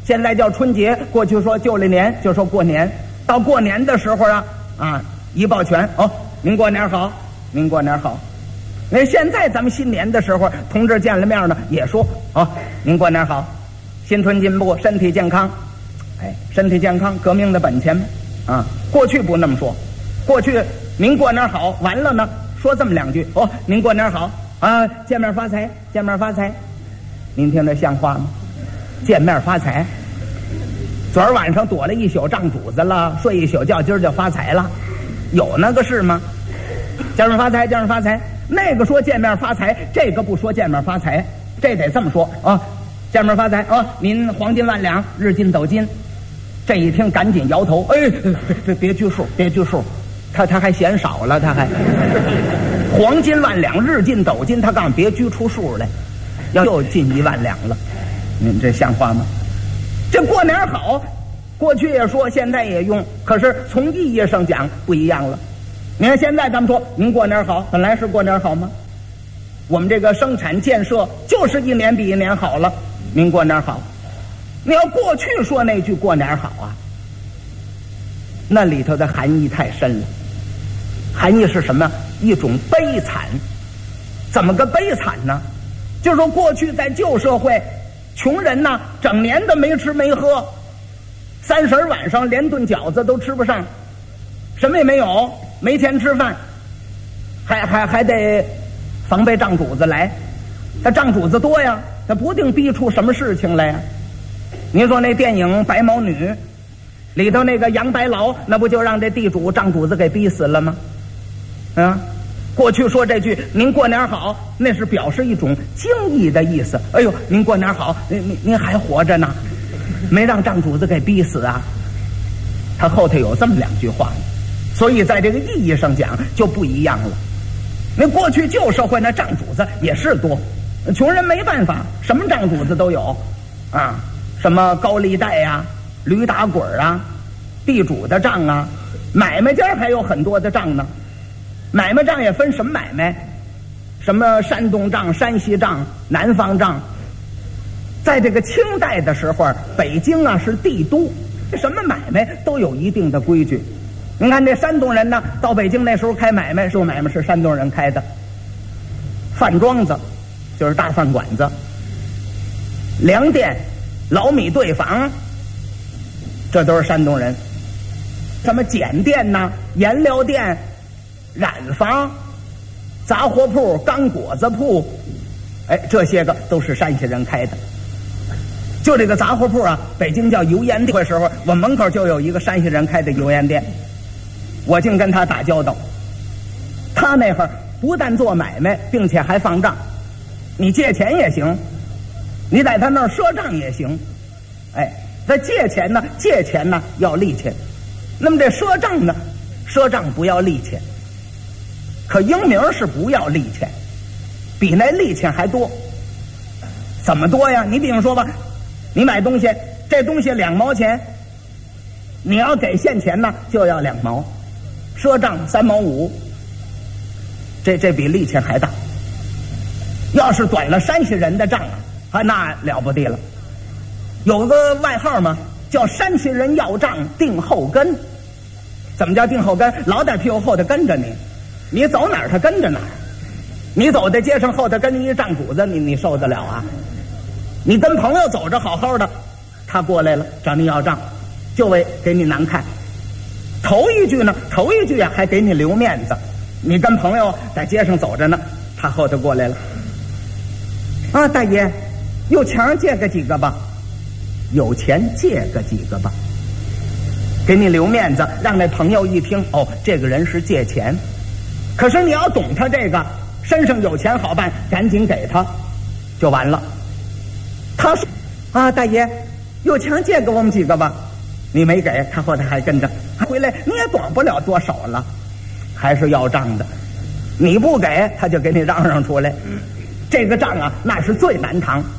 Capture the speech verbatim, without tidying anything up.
现在叫春节，过去说旧历年就说过年，到过年的时候啊啊一抱拳，哦，您过年好，您过年好。那现在咱们新年的时候，同志见了面呢，也说哦，您过年好，新春进步，身体健康。哎，身体健康，革命的本钱啊！过去不那么说，过去您过年好，完了呢，说这么两句，哦，您过年好啊，见面发财，见面发财。您听这像话吗？见面发财，昨儿晚上躲了一宿账主子了，睡一宿觉，今儿就发财了，有那个事吗？见面发财，见面发财。那个说见面发财，这个不说见面发财，这得这么说啊！见面发财啊！您黄金万两，日进斗金。这一听赶紧摇头，哎，别别拘数，别拘数，他他还嫌少了，他还黄金万两，日进斗金，他告诉别拘出数来，要又进一万两了，您这像话吗？这过年好，过去也说，现在也用，可是从意义上讲不一样了。你看现在咱们说您过年好，本来是过年好吗？我们这个生产建设就是一年比一年好了，您过年好。你要过去说那句过年好啊，那里头的含义太深了。含义是什么？一种悲惨。怎么个悲惨呢？就是说过去在旧社会，穷人呢整年的没吃没喝，三十晚上连顿饺子都吃不上，什么也没有，没钱吃饭，还还还得防备账主子来。他账主子多呀，他不定逼出什么事情来呀。您说那电影《白毛女》里头那个杨白劳，那不就让这地主账主子给逼死了吗？啊，过去说这句您过年好，那是表示一种敬意的意思。哎呦，您过年好，您您您还活着呢，没让账主子给逼死啊。他后头有这么两句话，所以在这个意义上讲就不一样了。那过去旧社会那账主子也是多，穷人没办法，什么账主子都有啊。什么高利贷呀、啊、驴打滚啊、地主的账啊，买卖家还有很多的账呢。买卖账也分什么买卖，什么山东账、山西账、南方账。在这个清代的时候，北京啊是帝都，什么买卖都有一定的规矩。你看这山东人呢，到北京那时候开买卖，做买卖是山东人开的。饭庄子就是大饭馆子，粮店、老米兑坊，这都是山东人。什么碱店呐、颜料店、染坊、杂货铺、干果子铺，哎，这些个都是山西人开的。就这个杂货铺啊，北京叫油盐店的时候，我门口就有一个山西人开的油盐店，我净跟他打交道。他那会儿不但做买卖，并且还放账，你借钱也行，你在他那儿赊账也行。哎，他借钱呢，借钱呢要利钱，那么这赊账呢，赊账不要利钱，可英名是不要利钱，比那利钱还多。怎么多呀？你比方说吧，你买东西，这东西两毛钱，你要给现钱呢就要两毛，赊账三毛五，这这比利钱还大。要是短了山西人的账啊，啊那了不地了。有个外号嘛，叫山西人要账定后跟。怎么叫定后跟？老在屁股后头跟着你，你走哪儿他跟着哪儿。你走在街上后头跟一账主子，你你受得了啊？你跟朋友走着好好的，他过来了找你要账，就为给你难看。头一句呢，头一句啊还给你留面子。你跟朋友在街上走着呢，他后头过来了，啊，大爷，有钱借个几个吧，有钱借个几个吧，给你留面子，让那朋友一听，哦，这个人是借钱。可是你要懂他这个，身上有钱好办，赶紧给他，就完了。他说啊，大爷，有钱借给我们几个吧，你没给，他后头还跟着回来，你也躲不了多少了，还是要账的。你不给，他就给你嚷嚷出来。这个账啊，那是最难扛。